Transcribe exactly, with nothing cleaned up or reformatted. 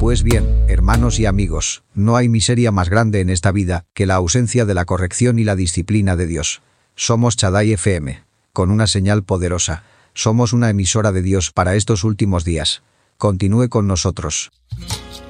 Pues bien, hermanos y amigos, no hay miseria más grande en esta vida que la ausencia de la corrección y la disciplina de Dios. Somos Shaddai F M, con una señal poderosa. Somos una emisora de Dios para estos últimos días. Continúe con nosotros.